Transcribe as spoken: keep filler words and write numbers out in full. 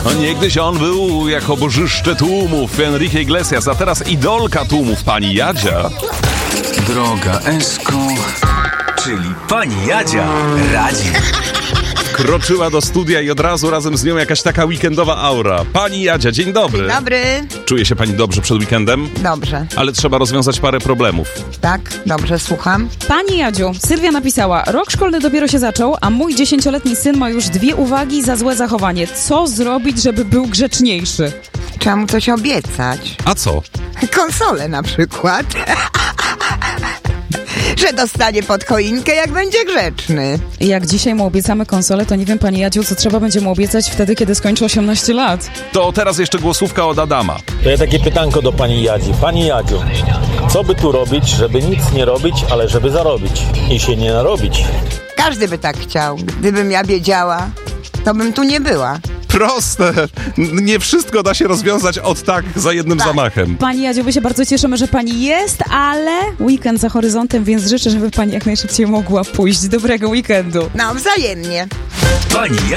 No, niegdyś on był jako bożyszcze tłumów, Enrique Iglesias, a teraz idolka tłumów, pani Jadzia. Droga Esko, czyli pani Jadzia radzi. Kroczyła do studia i od razu razem z nią jakaś taka weekendowa aura. Pani Jadzia, dzień dobry. Dzień dobry. Czuje się pani dobrze przed weekendem? Dobrze. Ale trzeba rozwiązać parę problemów. Tak, dobrze, słucham. Pani Jadziu, Sylwia napisała, rok szkolny dopiero się zaczął, a mój dziesięcioletni syn ma już dwie uwagi za złe zachowanie. Co zrobić, żeby był grzeczniejszy? Trzeba mu coś obiecać. A co? Konsolę na przykład. Że dostanie pod choinkę, jak będzie grzeczny. Jak dzisiaj mu obiecamy konsolę, to nie wiem, pani Jadziu, co trzeba będzie mu obiecać wtedy, kiedy skończy osiemnaście lat. To teraz jeszcze głosówka od Adama. To ja takie pytanko do pani Jadzi. Pani Jadziu, co by tu robić, żeby nic nie robić, ale żeby zarobić i się nie narobić? Każdy by tak chciał. Gdybym ja wiedziała, to bym tu nie była. Proste. N- Nie wszystko da się rozwiązać od tak za jednym Tak. zamachem. Pani Jadziu, my się bardzo cieszymy, że pani jest, ale weekend za horyzontem, więc życzę, żeby pani jak najszybciej mogła pójść. Dobrego weekendu. No, wzajemnie. Pani